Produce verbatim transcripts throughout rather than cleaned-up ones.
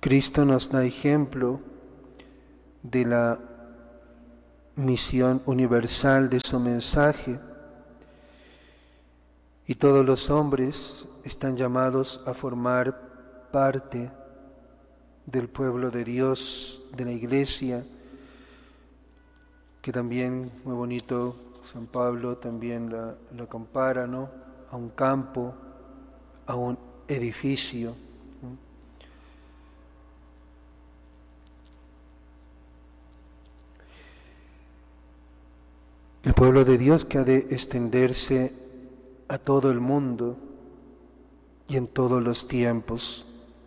Cristo nos da ejemplo de la misión universal de su mensaje, y todos los hombres están llamados a formar parte del pueblo de Dios, de la Iglesia, que también, muy bonito, San Pablo también la, la compara, ¿no?, a un campo, a un edificio, ¿no? El pueblo de Dios que ha de extenderse a todo el mundo y en todos los tiempos.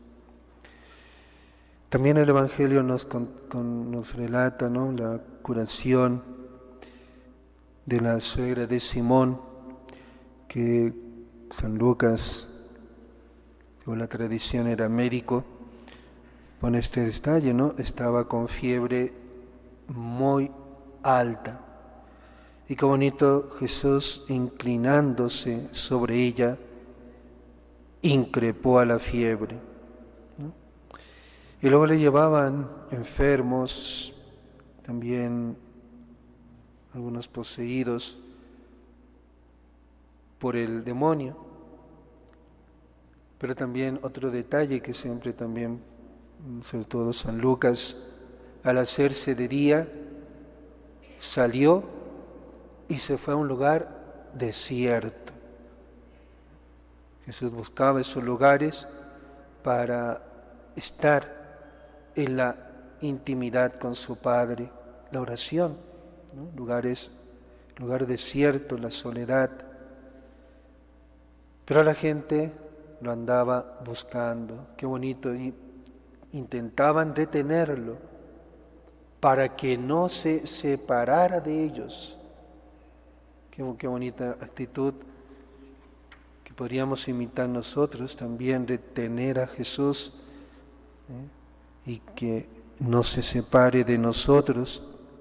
También el Evangelio nos, con, con, nos relata, ¿no?, la curación de la suegra de Simón, que San Lucas, según la tradición, era médico. Pone este detalle, ¿no? Estaba con fiebre muy alta. Y qué bonito, Jesús, inclinándose sobre ella, increpó a la fiebre, ¿no? Y luego le llevaban enfermos, también algunos poseídos por el demonio. Pero también otro detalle que siempre también, sobre todo San Lucas, al hacerse de día, salió y se fue a un lugar desierto. Jesús buscaba esos lugares para estar en la intimidad con su Padre, la oración, ¿no? Lugares, lugar desierto, la soledad. Pero la gente lo andaba buscando. Qué bonito, y intentaban detenerlo para que no se separara de ellos. Qué, qué bonita actitud que podríamos imitar nosotros también, de tener a Jesús, ¿eh? y que no se separe de nosotros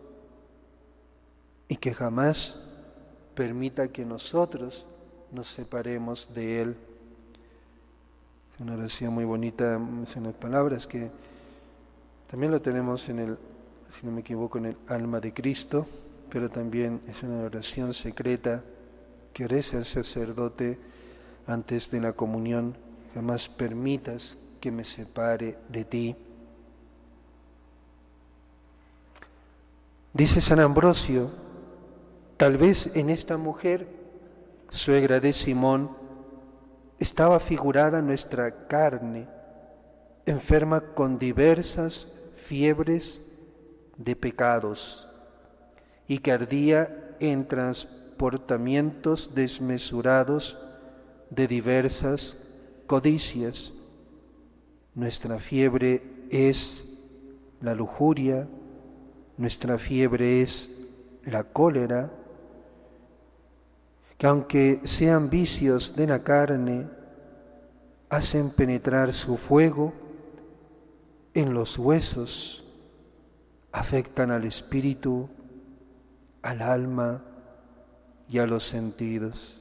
y que jamás permita que nosotros nos separemos de Él. Es una oración muy bonita, son las palabras que también lo tenemos en el, si no me equivoco, en el Alma de Cristo, pero también es una oración secreta que reza el sacerdote antes de la comunión: jamás permitas que me separe de ti. Dice San Ambrosio, tal vez en esta mujer, suegra de Simón, estaba figurada nuestra carne, enferma con diversas fiebres de pecados, y que ardía en transportamientos desmesurados de diversas codicias. Nuestra fiebre es la lujuria, nuestra fiebre es la cólera, que aunque sean vicios de la carne, hacen penetrar su fuego en los huesos, afectan al espíritu, al alma y a los sentidos.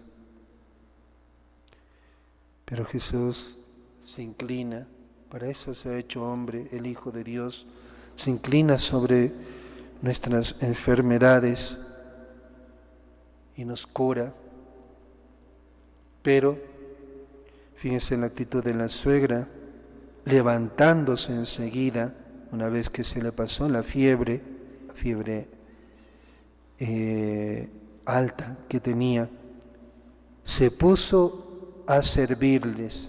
Pero Jesús se inclina, para eso se ha hecho hombre, el Hijo de Dios, se inclina sobre nuestras enfermedades y nos cura. Pero fíjense en la actitud de la suegra, levantándose enseguida, una vez que se le pasó la fiebre, la fiebre eh, alta que tenía, se puso a servirles.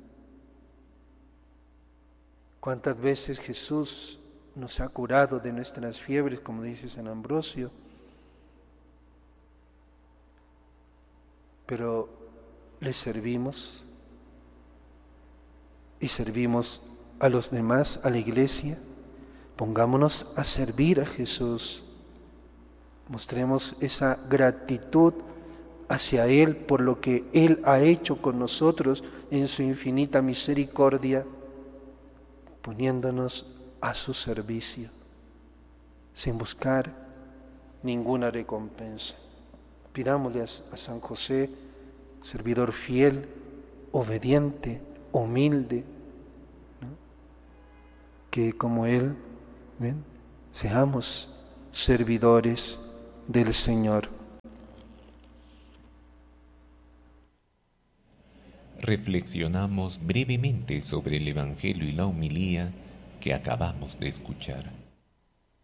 ¿Cuántas veces Jesús nos ha curado de nuestras fiebres, como dice San Ambrosio? Pero le servimos y servimos a los demás, a la Iglesia. Pongámonos a servir a Jesús. Mostremos esa gratitud hacia Él por lo que Él ha hecho con nosotros en su infinita misericordia, poniéndonos a su servicio, sin buscar ninguna recompensa. Pidámosle a San José, servidor fiel, obediente, humilde, ¿no?, que como Él, ¿ven?, seamos servidores del Señor. Reflexionamos brevemente sobre el Evangelio y la homilía que acabamos de escuchar.